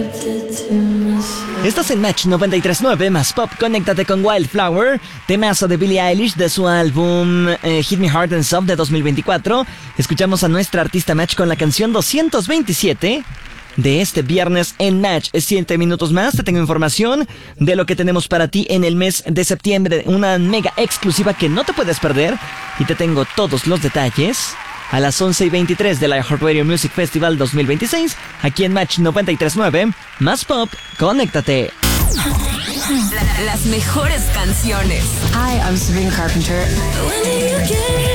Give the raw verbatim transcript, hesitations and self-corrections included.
Estás en Match noventa y tres punto nueve más Pop. Conéctate con Wildflower, temazo de Billie Eilish de su álbum eh, Hit Me Hard and Soft de dos mil veinticuatro. Escuchamos a nuestra artista Match con la canción doscientos veintisiete de este viernes en Match. Siete minutos más, te tengo información de lo que tenemos para ti en el mes de septiembre, una mega exclusiva que no te puedes perder, y te tengo todos los detalles a las once y veintitrés del iHeartRadio Music Festival dos mil veintiséis, aquí en Match noventa y tres punto nueve, más Pop, conéctate. La- las mejores canciones. Hi, I'm Sabrina Carpenter. When you get